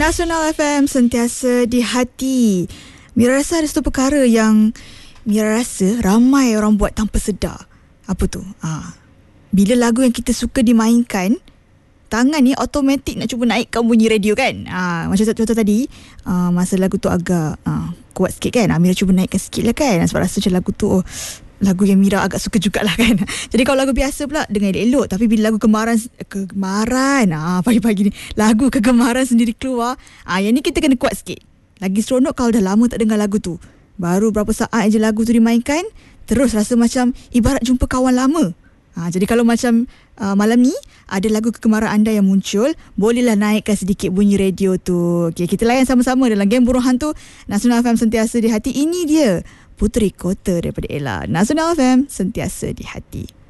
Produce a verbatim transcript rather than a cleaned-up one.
Nasional F M sentiasa di hati. Mira rasa ada satu perkara yang Mira rasa ramai orang buat tanpa sedar. Apa tu? Ha. Bila lagu yang kita suka dimainkan, tangan ni automatik nak cuba naikkan bunyi radio kan. Ha, macam contoh tadi, uh, masa lagu tu agak uh, kuat sikit kan, Mira cuba naikkan sikit lah kan, sebab rasa macam lagu tu oh, lagu yang Mira agak suka jugalah kan. Jadi kalau lagu biasa pula dengar elok-elok, tapi bila lagu kegemaran kegemaran ah pagi-pagi ni lagu kegemaran sendiri keluar, ah yang ni kita kena kuat sikit. Lagi seronok kalau dah lama tak dengar lagu tu. Baru berapa saat je lagu tu dimainkan, terus rasa macam ibarat jumpa kawan lama. Ha, jadi kalau macam uh, malam ni ada lagu kegemaran anda yang muncul, bolehlah naikkan sedikit bunyi radio tu. Okay, kita layan sama-sama dalam game Burung Hantu Nasional F M sentiasa di hati. Ini dia Puteri Kota daripada Ella. Nasional F M sentiasa di hati.